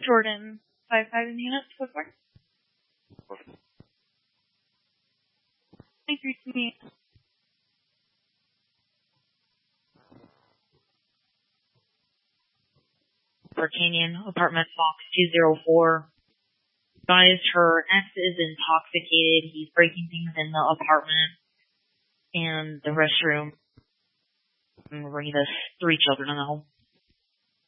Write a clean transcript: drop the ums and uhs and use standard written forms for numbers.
Jordan, 5'5" in units, code 4. 23 to me. Canyon, apartment Fox 204. Guys, her ex is intoxicated. He's breaking things in the apartment and the restroom. And we're bringing the 3 children in the home.